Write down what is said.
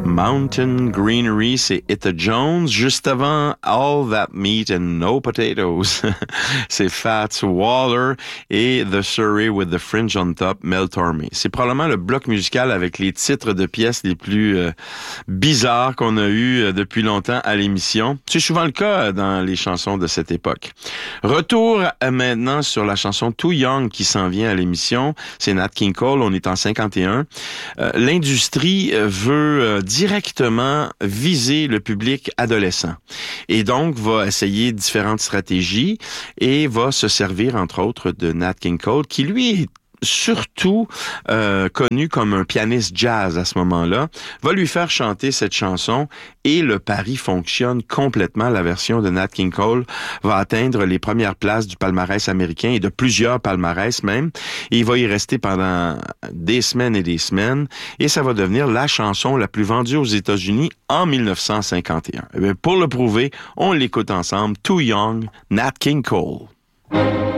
Mountain Greenery, c'est Etta Jones. Juste avant, All That Meat and No Potatoes, c'est Fats Waller. Et The Surrey with the Fringe on Top, Mel Tormé. C'est probablement le bloc musical avec les titres de pièces les plus bizarres qu'on a eu depuis longtemps à l'émission. C'est souvent le cas dans les chansons de cette époque. Retour maintenant sur la chanson Too Young qui s'en vient à l'émission. C'est Nat King Cole, on est en 51. L'industrie veut directement viser le public adolescent et donc va essayer différentes stratégies et va se servir entre autres de Nat King Cole qui lui est surtout connu comme un pianiste jazz à ce moment-là, va lui faire chanter cette chanson et le pari fonctionne complètement. La version de Nat King Cole va atteindre les premières places du palmarès américain et de plusieurs palmarès même. Et il va y rester pendant des semaines et des semaines et ça va devenir la chanson la plus vendue aux États-Unis en 1951. Et bien, pour le prouver, on l'écoute ensemble. Too Young, Nat King Cole.